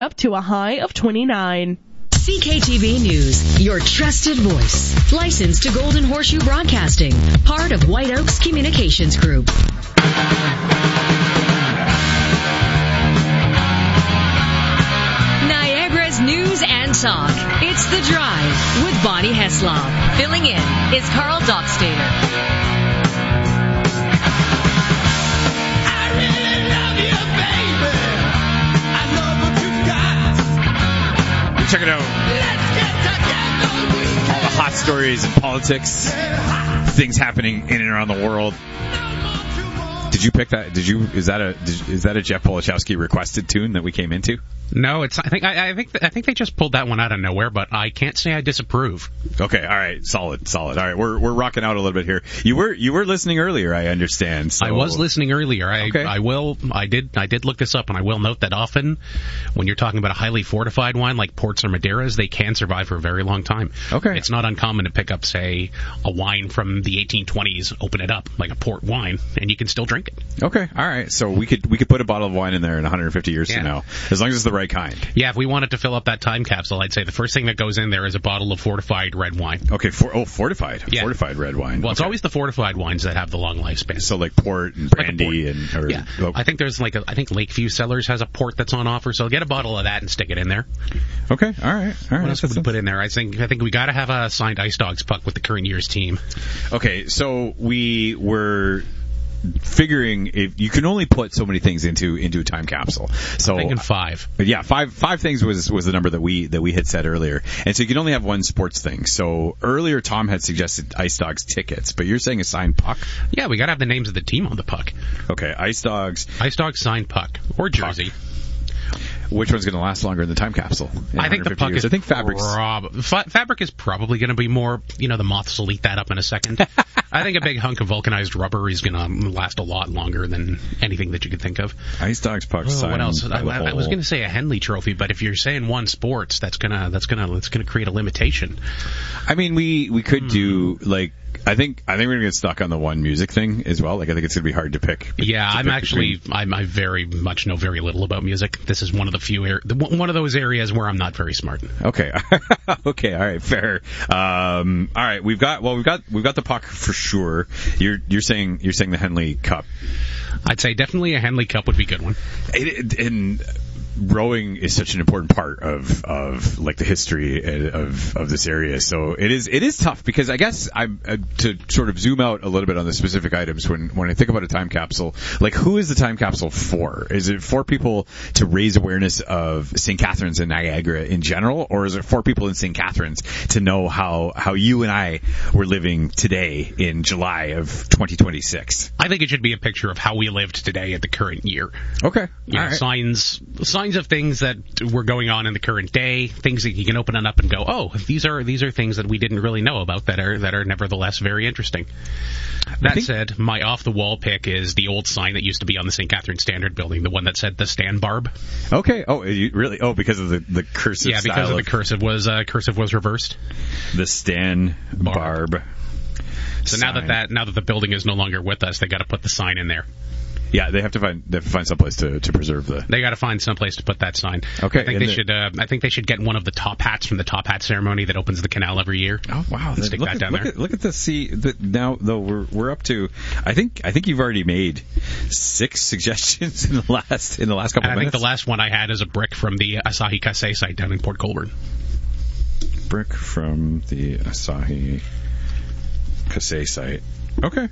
up to a high of 29. CKTV News, your trusted voice. Licensed to Golden Horseshoe Broadcasting, part of White Oaks Communications Group. Niagara's news and talk. It's The Drive with Bonnie Heslop. Filling in is Carl Dockstader. Check it out. All the hot stories in politics, things happening in and around the world. Did you pick that? Is that a Jeff Polachowski requested tune that we came into? No, it's. I think they just pulled that one out of nowhere, but I can't say I disapprove. Okay, all right, solid. All right, we're rocking out a little bit here. You were listening earlier, I understand. So. I was listening earlier. Okay. I did look this up, and I will note that often when you're talking about a highly fortified wine like ports or Madeiras, they can survive for a very long time. Okay, it's not uncommon to pick up, say, a wine from the 1820s, open it up like a port wine, and you can still drink it. Okay, all right. So we could put a bottle of wine in there in 150 years from now, as long as it's the right kind. Yeah, if we wanted to fill up that time capsule, I'd say the first thing that goes in there is a bottle of fortified red wine. Okay, fortified. Yeah. Fortified red wine. Well, it's always the fortified wines that have the long lifespan. So like port and brandy I think there's I think Lakeview Cellars has a port that's on offer, so get a bottle of that and stick it in there. Okay, all right. What else would we put in there? I think we got to have a signed Ice Dogs puck with the current year's team. Okay, so we were figuring if you can only put so many things into a time capsule. So I'm thinking 5. Yeah, five things was the number that we had said earlier. And so you can only have one sports thing. So earlier Tom had suggested Ice Dogs tickets, but you're saying a signed puck? Yeah, we got to have the names of the team on the puck. Okay, Ice Dogs signed puck or jersey. Puck. Which one's going to last longer in the time capsule? I think the puck years? I think fabric is probably going to be more, the moths will eat that up in a second. I think a big hunk of vulcanized rubber is going to last a lot longer than anything that you could think of. Ice Dogs puck. What else? I was going to say a Henley Trophy, but if you're saying one sports, that's gonna create a limitation. I mean, we could do like. I think we're gonna get stuck on the one music thing as well. Like I think it's gonna be hard to pick. I very much know very little about music. This is one of the few one of those areas where I'm not very smart. Okay, okay, all right, fair. All right, we've got the puck for sure. You're saying the Henley Cup. I'd say definitely a Henley Cup would be a good one. And rowing is such an important part of like the history of this area. So it is tough because I guess I'm to sort of zoom out a little bit on the specific items when I think about a time capsule, like who is the time capsule for? Is it for people to raise awareness of St. Catharines and Niagara in general, or is it for people in St. Catharines to know how you and I were living today in July of 2026? I think it should be a picture of how we lived today at the current year. Okay. Yeah, signs of things that were going on in the current day, things that you can open it up and go, oh, these are things that we didn't really know about that are nevertheless very interesting. That said, my off-the-wall pick is the old sign that used to be on the St. Catherine Standard building, the one that said the Stan Barb. Okay. Oh, really? Oh, because of the cursive. Yeah, because of the cursive was reversed. The Stan Barb. So now that the building is no longer with us, they got to put the sign in there. Yeah, they have to find someplace to preserve the. They got to find someplace to put that sign. Okay, I think they should get one of the top hats from the top hat ceremony that opens the canal every year. Oh wow! Stick that down there. Look at this. See, now though we're up to. I think you've already made 6 suggestions in the last couple of minutes. I think the last one I had is a brick from the Asahi Kasei site down in Port Colborne. Brick from the Asahi Kasei site. Okay.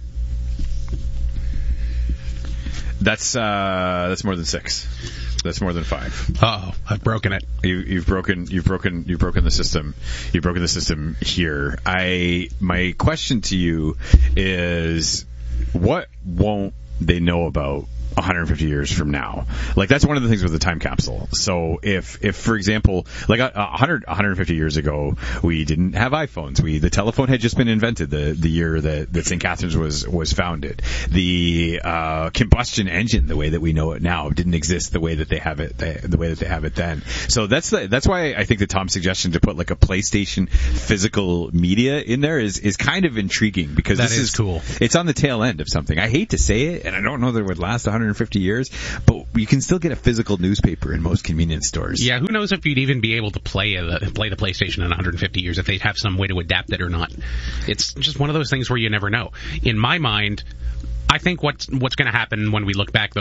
That's more than 6. That's more than 5. Uh-oh, I've broken it. You've broken the system. You've broken the system here. My question to you is, what won't they know about 150 years from now? Like, that's one of the things with the time capsule. So if for example, like 150 years ago, we didn't have iPhones. The telephone had just been invented the year that St. Catharines was founded. The combustion engine, the way that we know it now, didn't exist the way that they have it then. So that's why I think the Tom suggestion to put like a PlayStation physical media in there is kind of intriguing, because that is cool. It's on the tail end of something. I hate to say it, and I don't know that it would last 150 150 years, but you can still get a physical newspaper in most convenience stores. Yeah, who knows if you'd even be able to play the PlayStation in 150 years, if they'd have some way to adapt it or not. It's just one of those things where you never know. In my mind, I think what's going to happen when we look back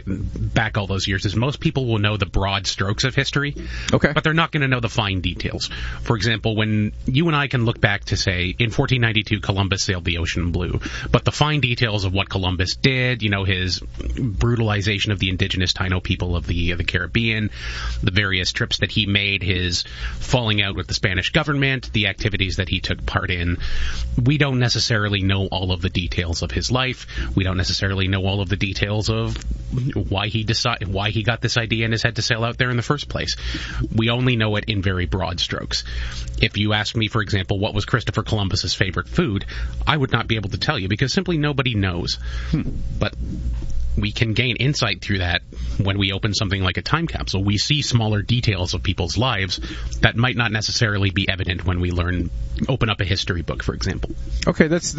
all those years is most people will know the broad strokes of history, Okay. but they're not going to know the fine details. For example, when you and I can look back to say, in 1492, Columbus sailed the ocean blue, but the fine details of what Columbus did, his brutalization of the indigenous Taino people of the Caribbean, the various trips that he made, his falling out with the Spanish government, the activities that he took part in, we don't necessarily know all of the details of his life. We don't necessarily know all of the details of why he got this idea in his head to sail out there in the first place. We only know it in very broad strokes. If you ask me, for example, what was Christopher Columbus's favorite food, I would not be able to tell you because simply nobody knows. But we can gain insight through that when we open something like a time capsule. We see smaller details of people's lives that might not necessarily be evident when we open up a history book, for example. Okay, that's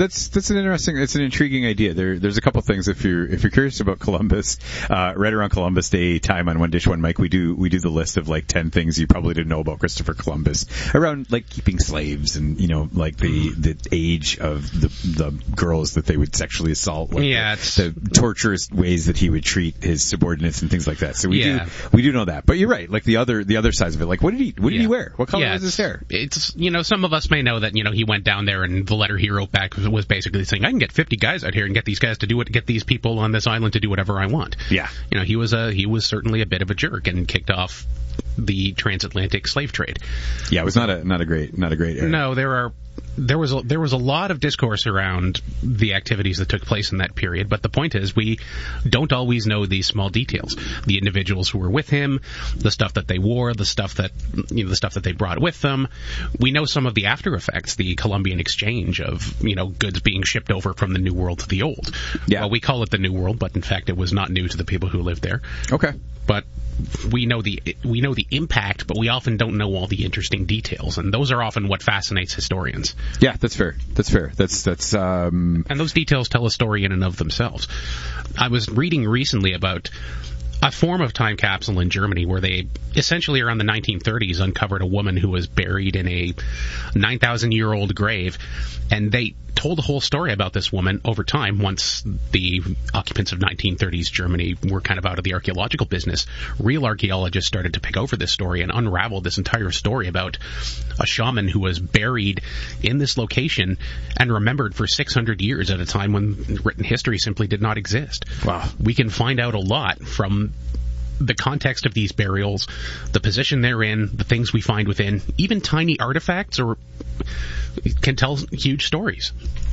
an intriguing idea. There's a couple things if you're curious about Columbus, right around Columbus Day time on One Dish One Mic, we do the list of like 10 things you probably didn't know about Christopher Columbus around like keeping slaves and like the age of the girls that they would sexually assault, the torturous ways that he would treat his subordinates and things like that. So we do know that. But you're right, like the other sides of it. Like what did he wear? What color was his hair? It's some of us may know that he went down there and the letter he wrote back was basically saying, I can get 50 guys out here and get these guys to get these people on this island to do whatever I want. Yeah. He was certainly a bit of a jerk and kicked off the transatlantic slave trade. Yeah, it was not a great era. No, there was a lot of discourse around the activities that took place in that period, but the point is we don't always know these small details. The individuals who were with him, the stuff that they wore, the stuff that they brought with them. We know some of the after effects, the Columbian Exchange of goods being shipped over from the New World to the Old. Yeah. Well, we call it the New World, but in fact it was not new to the people who lived there. Okay. But we know the impact, but we often don't know all the interesting details, and those are often what fascinates historians. Yeah, that's fair. And those details tell a story in and of themselves. I was reading recently about a form of time capsule in Germany where they essentially around the 1930s uncovered a woman who was buried in a 9,000-year-old grave, and they told the whole story about this woman over time. Once the occupants of 1930s Germany were kind of out of the archaeological business, real archaeologists started to pick over this story and unravel this entire story about a shaman who was buried in this location and remembered for 600 years at a time when written history simply did not exist. Wow. We can find out a lot from the context of these burials, the position they're in, the things we find within, even tiny artifacts can tell huge stories.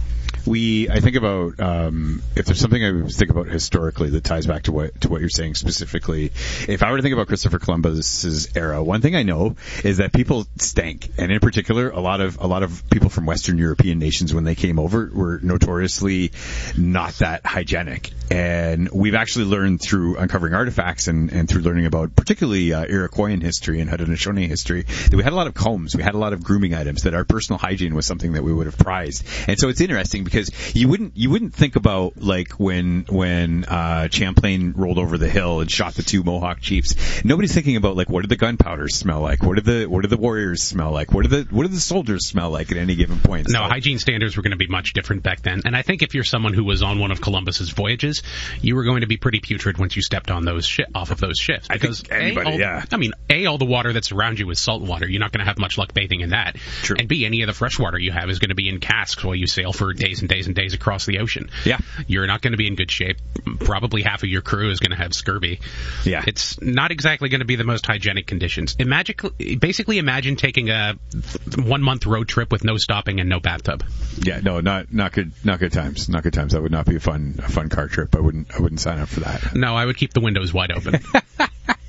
I think about if there's something I think about historically that ties back to what you're saying specifically. If I were to think about Christopher Columbus's era, one thing I know is that people stank, and in particular, a lot of people from Western European nations when they came over were notoriously not that hygienic. And we've actually learned through uncovering artifacts and through learning about particularly Iroquoian history and Haudenosaunee history that we had a lot of combs, we had a lot of grooming items, that our personal hygiene was something that we would have prized. And so it's interesting because you wouldn't think about like when Champlain rolled over the hill and shot the 2 Mohawk chiefs. Nobody's thinking about like what did the gunpowders smell like? What do the warriors smell like? What do the soldiers smell like at any given point? No, hygiene standards were going to be much different back then. And I think if you're someone who was on one of Columbus's voyages, you were going to be pretty putrid once you stepped on off of those ships. Because all the water that's around you is salt water. You're not going to have much luck bathing in that. True. And B, any of the fresh water you have is going to be in casks while you sail for days and days and days across the ocean. Yeah. You're not going to be in good shape. Probably half of your crew is going to have scurvy. Yeah. It's not exactly going to be the most hygienic conditions. Basically imagine taking a 1-month road trip with no stopping and no bathtub. Yeah, no, not good times. Not good times. That would not be a fun car trip. I wouldn't sign up for that. No, I would keep the windows wide open.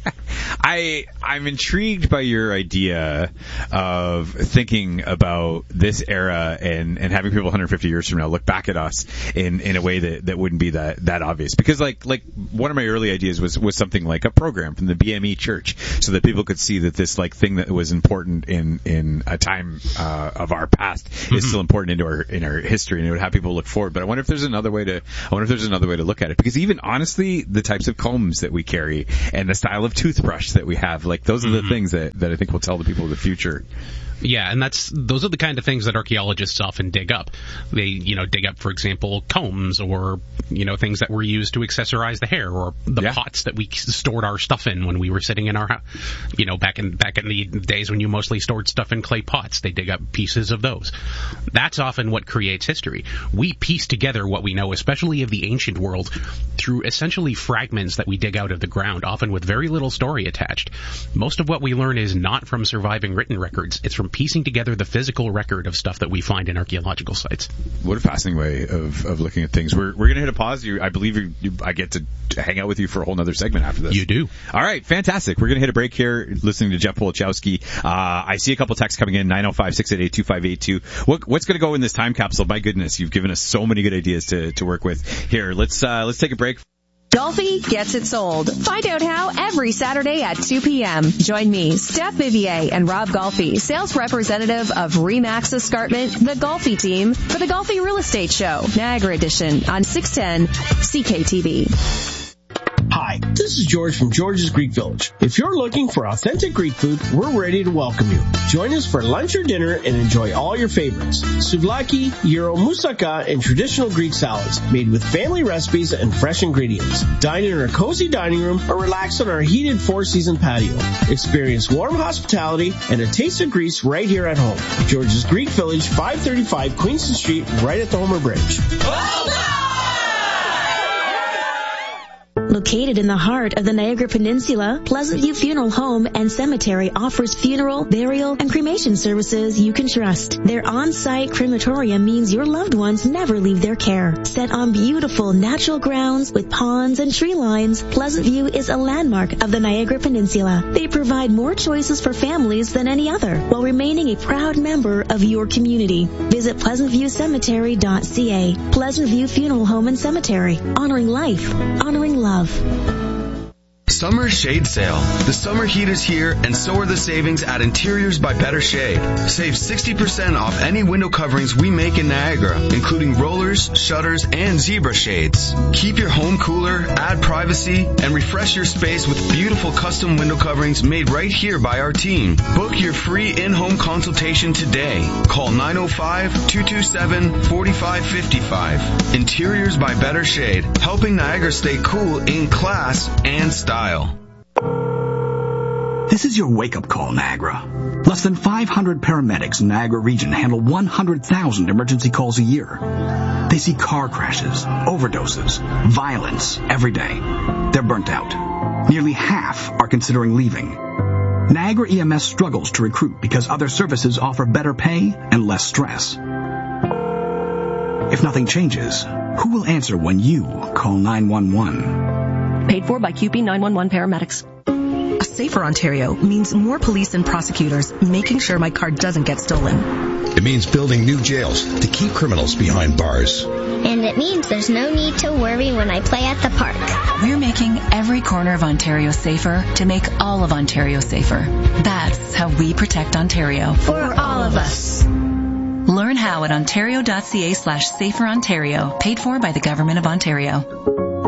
I'm intrigued by your idea of thinking about this era and having people 150 years from now look back at us in a way that wouldn't be that obvious. Because like one of my early ideas was something like a program from the BME Church, so that people could see that this like thing that was important in a time of our past is still important in our history, and it would have people look forward. But I wonder if there's another way to look at it, because even honestly, the types of combs that we carry and the style of toothbrush that we have, like those are the things that I think will tell the people of the future. Yeah, and those are the kind of things that archaeologists often dig up. They, dig up, for example, combs or, things that were used to accessorize the hair, or the pots that we stored our stuff in when we were sitting in our house. Back in the days when you mostly stored stuff in clay pots, they dig up pieces of those. That's often what creates history. We piece together what we know, especially of the ancient world, through essentially fragments that we dig out of the ground, often with very little story attached. Most of what we learn is not from surviving written records. It's from piecing together the physical record of stuff that we find in archaeological sites. What a fascinating way of looking at things. We're going to hit a pause. I believe I get to hang out with you for a whole nother segment after this. You do. All right, fantastic. We're going to hit a break here, listening to Jeff Polachowski. I see a couple texts coming in, 905-688-2582. What's going to go in this time capsule? My goodness, you've given us so many good ideas to work with. Here, let's take a break. Golfi gets it sold. Find out how every Saturday at 2 p.m. Join me, Steph Vivier, and Rob Golfi, sales representative of Remax Escarpment, the Golfi team, for the Golfi Real Estate Show, Niagara Edition, on 610 CKTV. Hi, this is George from George's Greek Village. If you're looking for authentic Greek food, we're ready to welcome you. Join us for lunch or dinner and enjoy all your favorites. Souvlaki, gyro, moussaka, and traditional Greek salads made with family recipes and fresh ingredients. Dine in our cozy dining room or relax on our heated four-season patio. Experience warm hospitality and a taste of Greece right here at home. George's Greek Village, 535 Queenston Street, right at the Homer Bridge. Located in the heart of the Niagara Peninsula, Pleasant View Funeral Home and Cemetery offers funeral, burial, and cremation services you can trust. Their on-site crematorium means your loved ones never leave their care. Set on beautiful natural grounds with ponds and tree lines, Pleasant View is a landmark of the Niagara Peninsula. They provide more choices for families than any other, while remaining a proud member of your community. Visit pleasantviewcemetery.ca. Pleasant View Funeral Home and Cemetery. Honoring life. Honoring love. Summer Shade Sale. The summer heat is here, and so are the savings at Interiors by Better Shade. Save 60% off any window coverings we make in Niagara, including rollers, shutters, and zebra shades. Keep your home cooler, add privacy, and refresh your space with beautiful custom window coverings made right here by our team. Book your free in-home consultation today. Call 905-227-4555. Interiors by Better Shade, helping Niagara stay cool in class and style. This is your wake-up call, Niagara. Less than 500 paramedics in Niagara region handle 100,000 emergency calls a year. They see car crashes, overdoses, violence every day. They're burnt out. Nearly half are considering leaving. Niagara EMS struggles to recruit because other services offer better pay and less stress. If nothing changes, who will answer when you call 911? Paid for by QP 911 paramedics. A safer Ontario means more police and prosecutors making sure my car doesn't get stolen. It means building new jails to keep criminals behind bars. And it means there's no need to worry when I play at the park. We're making every corner of Ontario safer to make all of Ontario safer. That's how we protect Ontario. For all of us. Learn how at ontario.ca/saferontario. Paid for by the Government of Ontario.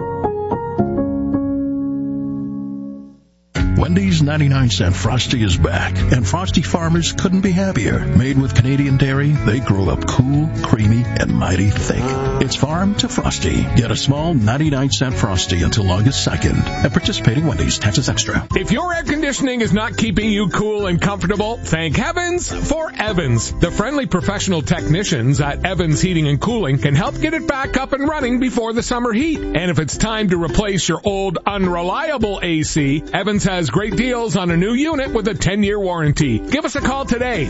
Wendy's 99-cent Frosty is back, and Frosty farmers couldn't be happier. Made with Canadian dairy, they grow up cool, creamy, and mighty thick. It's farm to Frosty. Get a small 99-cent Frosty until August 2nd at participating Wendy's. Taxes extra. If your air conditioning is not keeping you cool and comfortable, thank heavens for Evans. The friendly professional technicians at Evans Heating and Cooling can help get it back up and running before the summer heat. And if it's time to replace your old, unreliable AC, Evans has great deals on a new unit with a 10-year warranty. Give us a call today,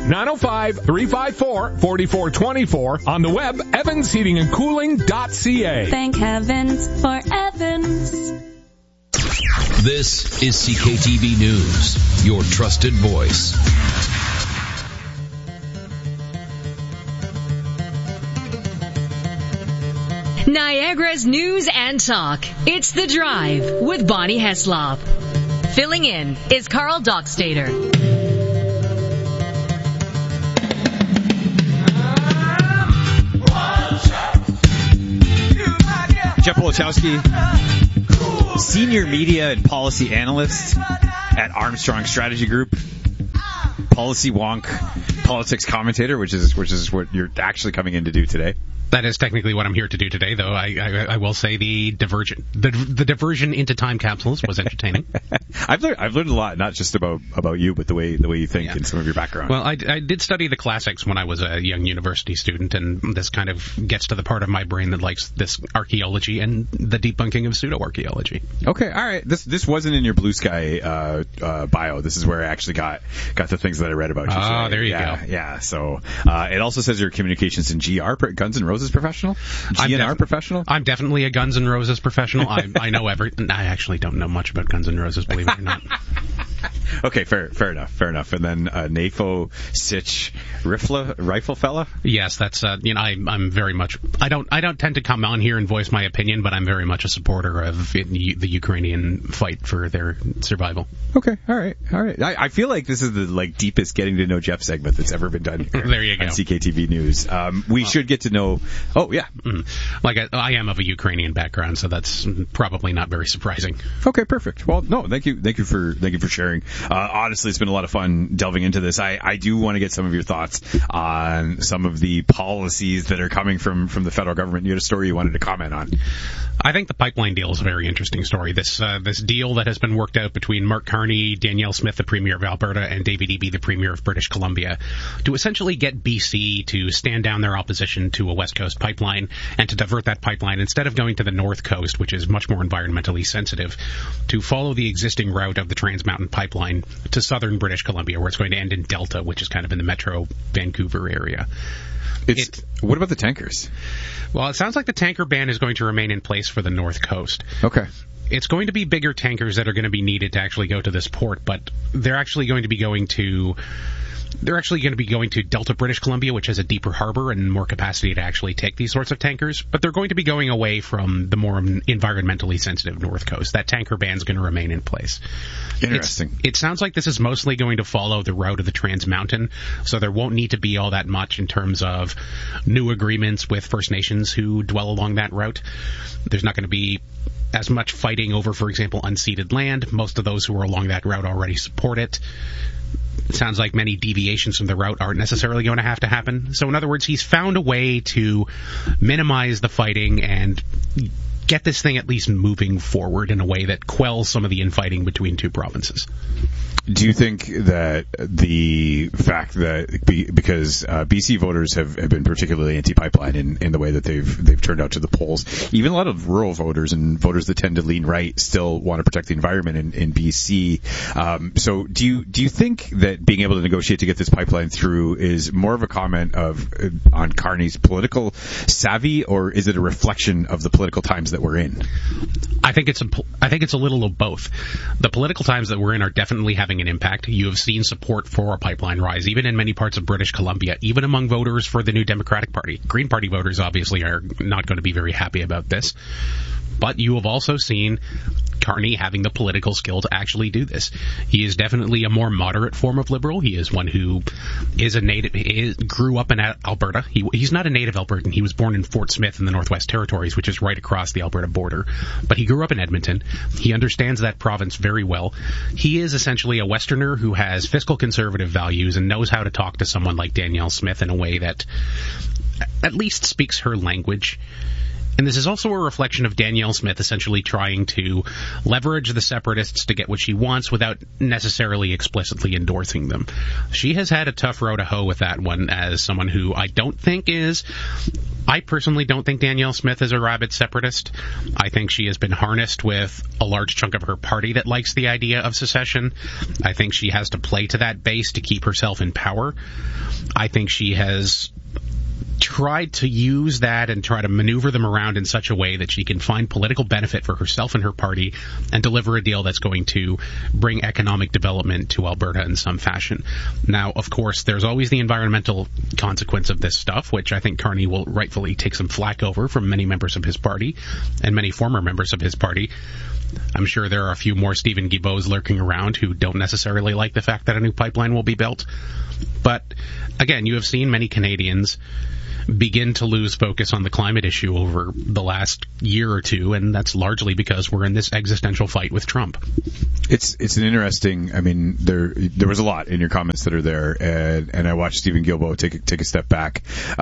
905-354-4424, on the web, evansheatingandcooling.ca. Thank heavens for Evans. This is CKTV News, your trusted voice. Niagara's news and talk. It's The Drive with Bonnie Heslop. Filling in is Carl Dockstader. Jeff Wolochowski, Senior Media and Policy Analyst at Armstrong Strategy Group, Policy Wonk, Politics Commentator, which is what you're actually coming in to do today. That is technically what I'm here to do today, though. I will say the diversion into time capsules was entertaining. I've learned a lot, not just about you, but the way you think and some of your background. Well, I did study the classics when I was a young university student, and this kind of gets to the part of my brain that likes this archaeology and the debunking of pseudo-archaeology. Okay, all right. This wasn't in your Blue Sky bio. This is where I actually got the things that I read about you. Oh, there you go. Yeah. So it also says you're communications and Guns N' Roses professional? GNR professional? I'm definitely a Guns N' Roses professional. I know everything. I actually don't know much about Guns N' Roses, believe it or not. Okay, fair enough. And then Nafo Sitch Rifle Fella? Yes, that's I'm very much. I don't tend to come on here and voice my opinion, but I'm very much a supporter of the Ukrainian fight for their survival. Okay, all right. I feel like this is the deepest getting to know Jeff segment that's ever been done here. There you go. On CKTV News. We should get to know. Oh yeah. Like I am of a Ukrainian background, so that's probably not very surprising. Okay, perfect. Well, no, thank you for sharing. Honestly, it's been a lot of fun delving into this. I do want to get some of your thoughts on some of the policies that are coming from the federal government. You had a story you wanted to comment on. I think the pipeline deal is a very interesting story. This deal that has been worked out between Mark Carney, Danielle Smith, the Premier of Alberta, and David Eby, the Premier of British Columbia, to essentially get BC to stand down their opposition to a West Coast pipeline and to divert that pipeline instead of going to the North Coast, which is much more environmentally sensitive, to follow the existing route of the Trans Mountain Pipeline to southern British Columbia, where it's going to end in Delta, which is kind of in the Metro Vancouver area. What about the tankers? Well, it sounds like the tanker ban is going to remain in place for the North Coast. Okay. It's going to be bigger tankers that are going to be needed to actually go to this port, but they're actually going to be going to Delta, British Columbia, which has a deeper harbor and more capacity to actually take these sorts of tankers. But they're going to be going away from the more environmentally sensitive North Coast. That tanker ban is going to remain in place. Interesting. It sounds like this is mostly going to follow the route of the Trans Mountain, so there won't need to be all that much in terms of new agreements with First Nations who dwell along that route. There's not going to be as much fighting over, for example, unceded land. Most of those who are along that route already support it. It sounds like many deviations from the route aren't necessarily going to have to happen. So in other words, he's found a way to minimize the fighting and get this thing at least moving forward in a way that quells some of the infighting between two provinces. Do you think that the fact that because BC voters have been particularly anti-pipeline in the way that they've turned out to the polls, even a lot of rural voters and voters that tend to lean right still want to protect the environment in BC. So do you think that being able to negotiate to get this pipeline through is more of a comment on Carney's political savvy, or is it a reflection of the political times that we're in? I think it's a little of both. The political times that we're in are definitely having an impact. You have seen support for a pipeline rise, even in many parts of British Columbia, even among voters for the New Democratic Party. Green Party voters obviously are not going to be very happy about this. But you have also seen Carney having the political skill to actually do this. He is definitely a more moderate form of liberal. He is one who grew up in Alberta. He's not a native Albertan. He was born in Fort Smith in the Northwest Territories, which is right across the Alberta border. But he grew up in Edmonton. He understands that province very well. He is essentially a Westerner who has fiscal conservative values and knows how to talk to someone like Danielle Smith in a way that at least speaks her language. And this is also a reflection of Danielle Smith essentially trying to leverage the separatists to get what she wants without necessarily explicitly endorsing them. She has had a tough row to hoe with that one as someone who I personally don't think Danielle Smith is a rabid separatist. I think she has been harnessed with a large chunk of her party that likes the idea of secession. I think she has to play to that base to keep herself in power. I think she has tried to use that and try to maneuver them around in such a way that she can find political benefit for herself and her party and deliver a deal that's going to bring economic development to Alberta in some fashion. Now, of course, there's always the environmental consequence of this stuff, which I think Carney will rightfully take some flack over from many members of his party and many former members of his party. I'm sure there are a few more Stephen Guilbeaults lurking around who don't necessarily like the fact that a new pipeline will be built. But, again, you have seen many Canadians begin to lose focus on the climate issue over the last year or two, and that's largely because we're in this existential fight with Trump. It's an interesting. I mean, there was a lot in your comments that are there, and I watched Stephen Guilbeault take a step back,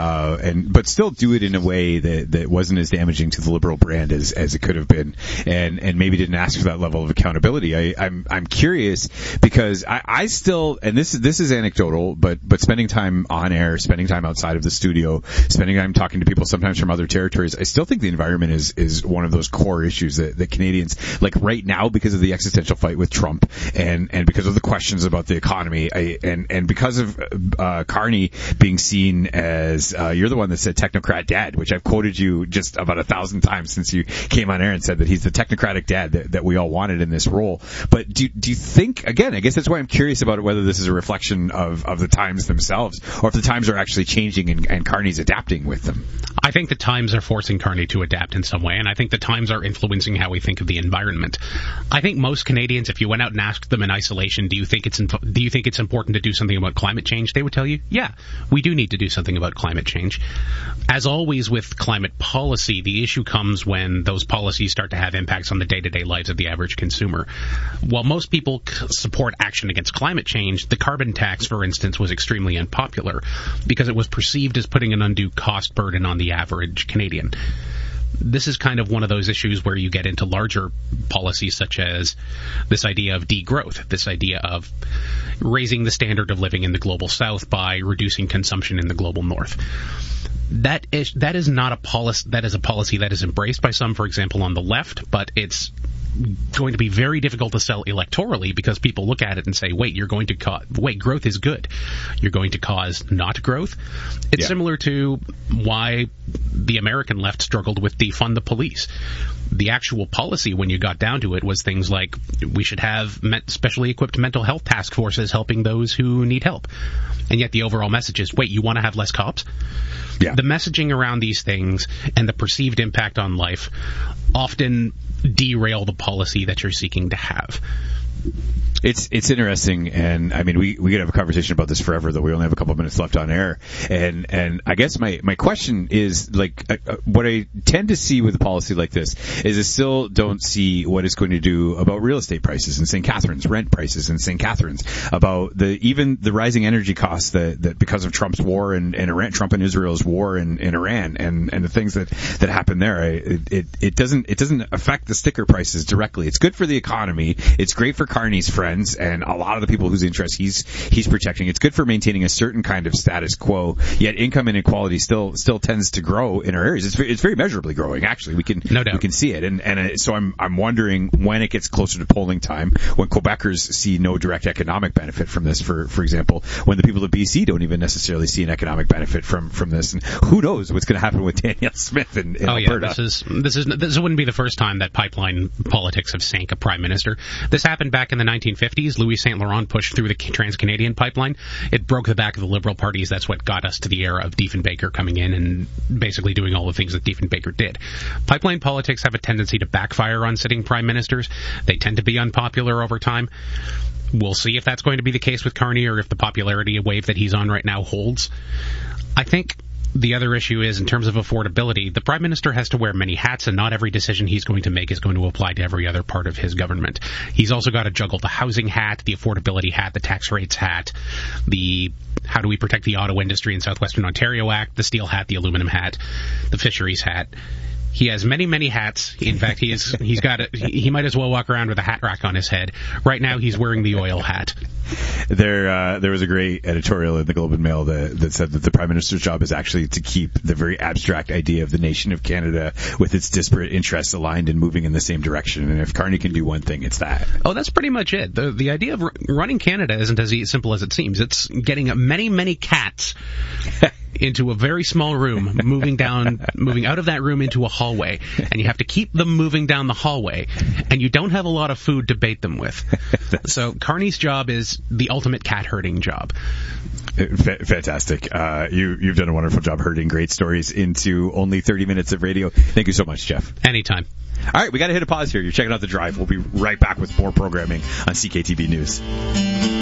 but still do it in a way that wasn't as damaging to the Liberal brand as it could have been, and maybe didn't ask for that level of accountability. I'm curious because I still, and this is anecdotal, but spending time on air, spending time outside of the studio, spending time talking to people sometimes from other territories, I still think the environment is one of those core issues that Canadians, like right now, because of the existential fight with Trump and because of the questions about the economy, and because of Carney being seen as you're the one that said technocrat dad, which I've quoted you just about 1,000 times since you came on air and said that he's the technocratic dad that we all wanted in this role. But do you think, again, I guess that's why I'm curious about it, whether this is a reflection of the times themselves or if the times are actually changing and Carney's adapting with them? I think the times are forcing Carney to adapt in some way, and I think the times are influencing how we think of the environment. I think most Canadians, if you went out and asked them in isolation, do you think it's important to do something about climate change, they would tell you, yeah, we do need to do something about climate change. As always with climate policy, the issue comes when those policies start to have impacts on the day-to-day lives of the average consumer. While most people support action against climate change, the carbon tax, for instance, was extremely unpopular because it was perceived as putting an undue cost burden on the average Canadian. This is kind of one of those issues where you get into larger policies such as this idea of degrowth, this idea of raising the standard of living in the global south by reducing consumption in the global north. That is not a policy. That is a policy that is embraced by some, for example, on the left, but it's going to be very difficult to sell electorally because people look at it and say, wait, growth is good. You're going to cause not growth. It's similar to why the American left struggled with defund the police. The actual policy, when you got down to it, was things like we should have specially equipped mental health task forces helping those who need help. And yet the overall message is, wait, you want to have less cops? Yeah. The messaging around these things and the perceived impact on life often derail the policy that you're seeking to have. It's interesting, and I mean we could have a conversation about this forever, though we only have a couple of minutes left on air. And I guess my question is, like, what I tend to see with a policy like this is I still don't see what it's going to do about real estate prices in St. Catharines, rent prices in St. Catharines, about even the rising energy costs that because of Trump's war in Iran, Trump and Israel's war in Iran, and the things that happen there. It doesn't affect the sticker prices directly. It's good for the economy. It's great for Carney's friends and a lot of the people whose interests he's protecting. It's good for maintaining a certain kind of status quo, yet income inequality still tends to grow in our areas. It's very measurably growing, actually. We can see it, and so I'm wondering when it gets closer to polling time, when Quebecers see no direct economic benefit from this, for example, when the people of BC don't even necessarily see an economic benefit from this, and who knows what's going to happen with Danielle Smith in Alberta. This wouldn't be the first time that pipeline politics have sank a prime minister. This happened back in the 1950s. Louis St. Laurent pushed through the Trans-Canadian pipeline. It broke the back of the Liberal parties. That's what got us to the era of Diefenbaker coming in and basically doing all the things that Diefenbaker did. Pipeline politics have a tendency to backfire on sitting prime ministers. They tend to be unpopular over time. We'll see if that's going to be the case with Carney or if the popularity wave that he's on right now holds. I think the other issue is, in terms of affordability, the Prime Minister has to wear many hats, and not every decision he's going to make is going to apply to every other part of his government. He's also got to juggle the housing hat, the affordability hat, the tax rates hat, the how do we protect the auto industry in Southwestern Ontario Act, the steel hat, the aluminum hat, the fisheries hat. He has many, many hats. In fact, he might as well walk around with a hat rack on his head. Right now, he's wearing the oil hat. There was a great editorial in the Globe and Mail that said that the Prime Minister's job is actually to keep the very abstract idea of the nation of Canada with its disparate interests aligned and moving in the same direction. And if Carney can do one thing, it's that. Oh, that's pretty much it. The idea of running Canada isn't as simple as it seems. It's getting many, many cats into a very small room, moving out of that room into a hallway, and you have to keep them moving down the hallway, and you don't have a lot of food to bait them with. So Carney's job is the ultimate cat herding job. Fantastic. You've done a wonderful job herding great stories into only 30 minutes of radio. Thank you so much, Jeff. Anytime. All right, we got to hit a pause here. You're checking out The Drive. We'll be right back with more programming on CKTB News.